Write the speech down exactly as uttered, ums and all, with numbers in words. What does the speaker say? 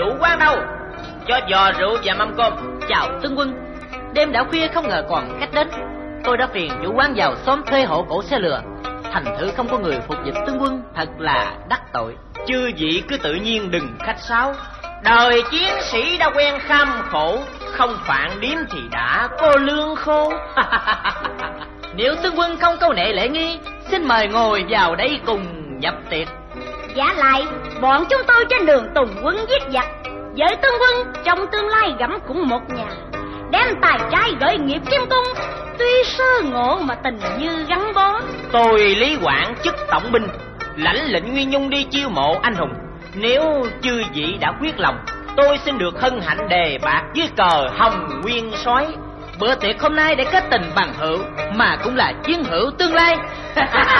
chủ quán đâu? Cho giò rượu và mâm cơm. Chào tướng quân. Đêm đã khuya không ngờ còn khách đến. Tôi đã phiền chủ quán vào xóm thuê hộ cổ xe lừa, thành thử không có người phục dịch tướng quân, thật là đắc tội. Chư vị cứ tự nhiên đừng khách sáo. Đời chiến sĩ đã quen kham khổ, không phản điếm thì đã có lương khô. Nếu tướng quân không câu nệ lễ nghi, xin mời ngồi vào đây cùng nhập tiệc. Giả lại, bọn chúng tôi trên đường tùng quân giết giặc, với tướng quân trong tương lai gẫm cũng một nhà, đem tài trai gửi nghiệp kim cung, tuy sơ ngộ mà tình như gắn bó. Tôi Lý Quảng chức tổng binh, lãnh lệnh Nguyên Nhung đi chiêu mộ anh hùng. Nếu chư vị đã quyết lòng, tôi xin được hân hạnh đề bạc dưới cờ Hồng Nguyên soái. Bữa tiệc hôm nay để kết tình bằng hữu, mà cũng là chiến hữu tương lai.